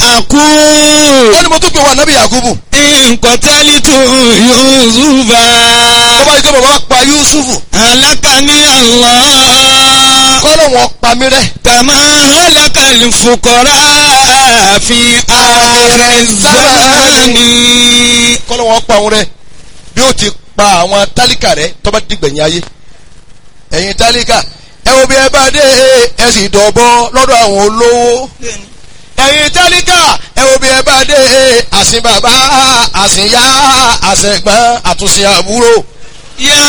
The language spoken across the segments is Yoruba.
أقول ó ní mo tún pè wá nábì Yakubu. إن قتلت يوسف tó bá yí pé bàbá pa Yusufu. هلكني الله kọ́lọ̀ wọn pa mí rẹ́. كما هلك الفقراء في آخر الزمان. kọ́lọ̀ wọn pa òun rẹ́ bí ó ti pa àwọn tálíkà rẹ́ tó bá dìgbẹ̀yìn ayé. ẹ̀yin tálíkà ẹ wo bí ẹ bá dé ẹ sì dọ̀bọ lọ́dọ̀ àwọn olówó. ẹ̀yin tálíkà ẹ wo bí ẹ bá dé àsìn bàbá àsìn yá àsìn ẹ̀gbọ́n àtúnṣe àbúrò. يا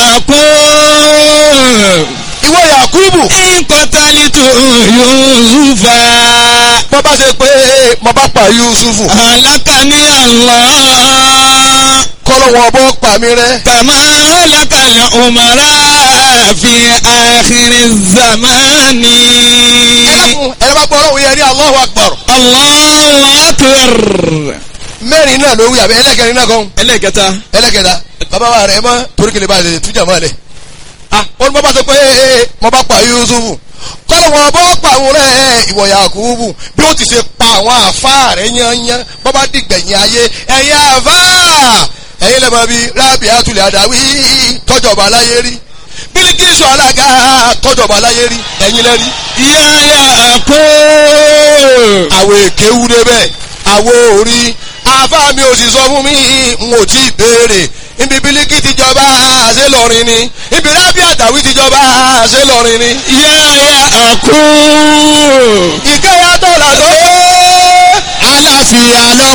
يعقوب ìwọ Yakubu. إن قتلت يوسف bọ́ bá ṣe pé mo bá pa Yusufu. هلكني الله kọ́lọ̀ wọn bọ́ pa mí rẹ́. كما هلك الأمراء في آخر الزمان. ẹ̀rọ bá gbọ́ ọlọ́run yẹn ní Allahu Akbar. الله أكبر. mẹ́rin náà ló wí àbí ẹlẹ́kẹrin náà kan. ẹlẹ́kẹta. ẹlẹ́kẹta bàbá wa rẹ̀ mọ́ torí kele bá lè tújà mọ́ lẹ̀. wọ́n bá sọ pé mo bá pa Yusufu kọ́lọ̀ wọn bọ́ pa àwọn rẹ̀ ìwọ Yakubu bí ó ti ṣe pa àwọn àfa rẹ̀ yányán bọ́ bá dìgbẹ̀yìn ayé ẹ̀yin àfa ẹ̀yin lẹ́mọ̀ bíi Rabiatul Adawi tọ́jọba aláyé rí Bilikisu alága tọ́jọba aláyé rí ẹ̀yin lẹ́rí. يا يعقوب àwọn èké wú débẹ̀ àwọn orí àfa mi ò sì sọ fún mi n ò tí ì béèrè ibi Biliki ti jọba ṣe lọrin ni ibi Rabiat Adawi ti jọba ṣe lọrin ni. يا يعقوب ìkẹyà tó là tó. àlàáfíà lọ